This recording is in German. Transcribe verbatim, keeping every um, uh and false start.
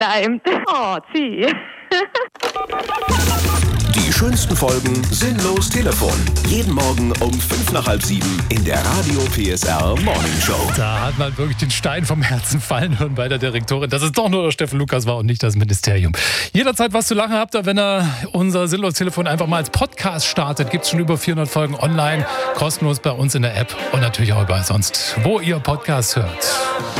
Timed. Oh, zieh. Die schönsten Folgen Sinnlos Telefon. Jeden Morgen um fünf nach halb sieben in der Radio P S R Morning Show. Da hat man wirklich den Stein vom Herzen fallen hören bei der Direktorin, dass es doch nur der Steffen Lukas war und nicht das Ministerium. Jederzeit was zu lachen habt ihr, wenn ihr unser Sinnlos Telefon einfach mal als Podcast startet. Gibt es schon über vierhundert Folgen online, kostenlos bei uns in der App und natürlich auch überall sonst, wo ihr Podcasts hört.